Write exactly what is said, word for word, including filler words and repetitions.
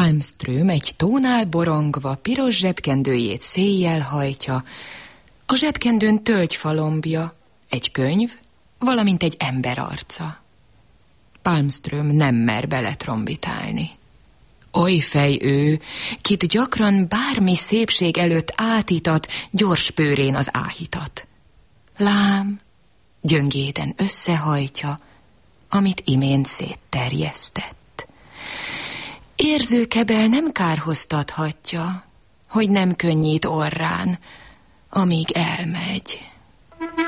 Palmström egy tónál borongva piros zsebkendőjét széjjel hajtja, a zsebkendőn tölgyfalombja, egy könyv, valamint egy ember arca. Palmström nem mer beletrombitálni. Oly fej ő, kit gyakran bármi szépség előtt átítat, gyors pőrén az áhítat. Lám, gyöngéden összehajtja, amit imént szétterjesztett. Érzőkebel nem kárhoztathatja, hogy nem könnyít orrán, amíg elmegy.